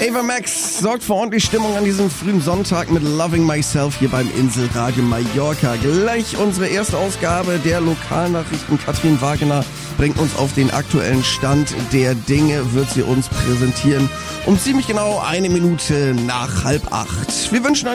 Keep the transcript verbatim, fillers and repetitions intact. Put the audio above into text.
Ava Max sorgt für ordentlich Stimmung an diesem frühen Sonntag mit Loving Myself hier beim Inselradio Mallorca. Gleich unsere erste Ausgabe der Lokalnachrichten. Katrin Wagner bringt uns auf den aktuellen Stand der Dinge, wird sie uns präsentieren um ziemlich genau eine Minute nach halb acht. Wir wünschen